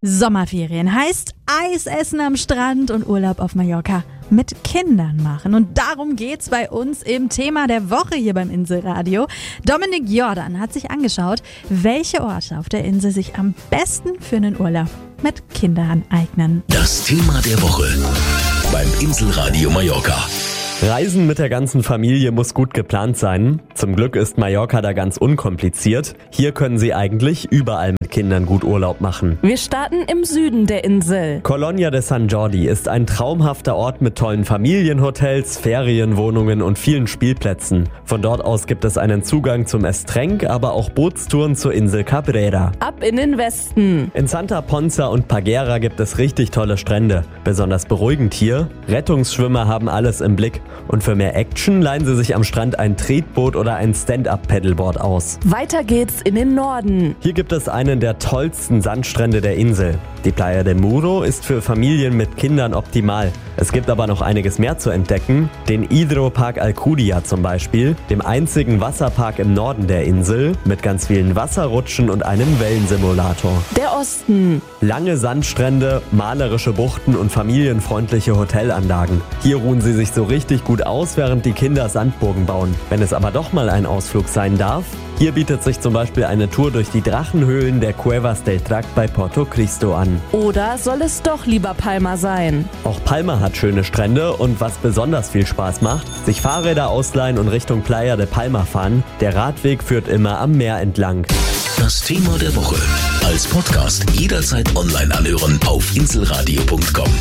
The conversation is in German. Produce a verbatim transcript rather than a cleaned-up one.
Sommerferien heißt Eis essen am Strand und Urlaub auf Mallorca mit Kindern machen. Und darum geht's bei uns im Thema der Woche hier beim Inselradio. Dominik Jordan hat sich angeschaut, welche Orte auf der Insel sich am besten für einen Urlaub mit Kindern eignen. Das Thema der Woche beim Inselradio Mallorca. Reisen mit der ganzen Familie muss gut geplant sein. Zum Glück ist Mallorca da ganz unkompliziert. Hier können Sie eigentlich überall mit Kindern gut Urlaub machen. Wir starten im Süden der Insel. Colonia de San Jordi ist ein traumhafter Ort mit tollen Familienhotels, Ferienwohnungen und vielen Spielplätzen. Von dort aus gibt es einen Zugang zum Estrenc, aber auch Bootstouren zur Insel Cabrera. Ab in den Westen. In Santa Ponsa und Paguera gibt es richtig tolle Strände. Besonders beruhigend hier, Rettungsschwimmer haben alles im Blick. Und für mehr Action leihen Sie sich am Strand ein Tretboot oder ein Stand-Up-Paddleboard aus. Weiter geht's in den Norden. Hier gibt es einen der tollsten Sandstrände der Insel. Die Playa de Muro ist für Familien mit Kindern optimal. Es gibt aber noch einiges mehr zu entdecken. Den Hidropark Alcudia zum Beispiel, dem einzigen Wasserpark im Norden der Insel, mit ganz vielen Wasserrutschen und einem Wellensimulator. Der Osten. Lange Sandstrände, malerische Buchten und familienfreundliche Hotelanlagen. Hier ruhen Sie sich so richtig gut aus, während die Kinder Sandburgen bauen. Wenn es aber doch mal ein Ausflug sein darf, hier bietet sich zum Beispiel eine Tour durch die Drachenhöhlen der Cuevas del Drac bei Porto Cristo an. Oder soll es doch lieber Palma sein? Auch Palma hat schöne Strände und was besonders viel Spaß macht, sich Fahrräder ausleihen und Richtung Playa de Palma fahren. Der Radweg führt immer am Meer entlang. Das Thema der Woche als Podcast jederzeit online anhören auf inselradio punkt com.